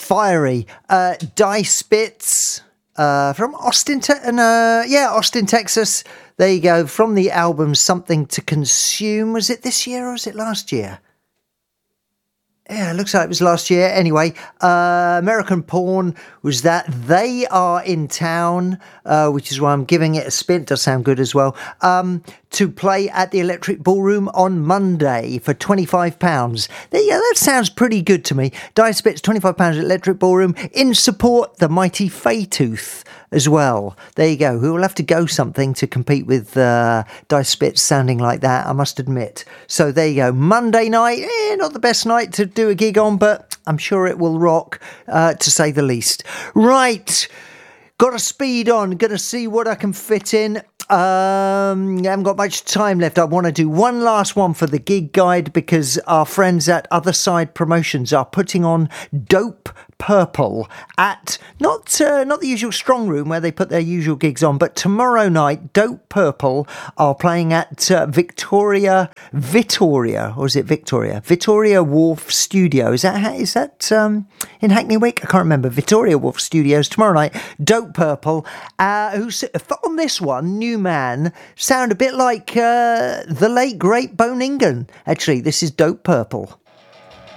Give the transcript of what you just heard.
fiery. Dice Bits from Austin, Austin, Texas. There you go. From the album Something to Consume. Was it this year or was it last year? Yeah, it looks like it was last year. Anyway, American Porn was that. They are in town, which is why I'm giving it a spin. Does sound good as well. To play at the Electric Ballroom on Monday for £25. There you go. That sounds pretty good to me. Dice Bits, £25 at Electric Ballroom in support the mighty Faytooth as well. There you go. We will have to go something to compete with Dice Bits sounding like that, I must admit. So there you go. Monday night, not the best night to do a gig on, but I'm sure it will rock, to say the least. Right. Got to speed on. Going to see what I can fit in. I haven't got much time left. I want to do one last one for the gig guide because our friends at Other Side Promotions are putting on Dope Purple at not the usual Strong Room where they put their usual gigs on, but tomorrow night Dope Purple are playing at Victoria Wharf Studio. Is that in Hackney Wick? I can't remember. Victoria Wharf Studios tomorrow night. Dope Purple, who's on this one, new man, sound a bit like the late great Bone Ingan. Actually, this is Dope Purple.